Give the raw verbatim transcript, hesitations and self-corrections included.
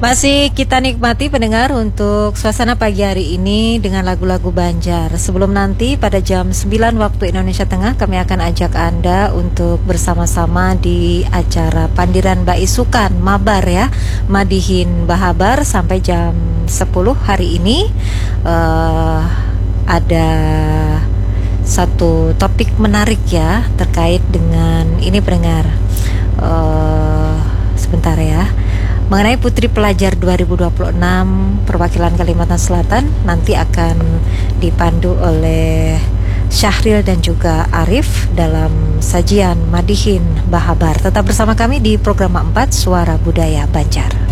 Masih kita nikmati pendengar untuk suasana pagi hari ini dengan lagu-lagu Banjar. Sebelum nanti pada jam sembilan waktu Indonesia Tengah kami akan ajak Anda untuk bersama-sama di acara Pandiran Mbak Isukan Mabar ya, Madihin Bahabar sampai jam sepuluh hari ini. uh, Ada satu topik menarik ya terkait dengan ini pendengar. uh, Sebentar ya, mengenai Putri Pelajar dua ribu dua puluh enam perwakilan Kalimantan Selatan nanti akan dipandu oleh Syahril dan juga Arif dalam sajian Madihin Bahabar. Tetap bersama kami di program empat Suara Budaya Banjar.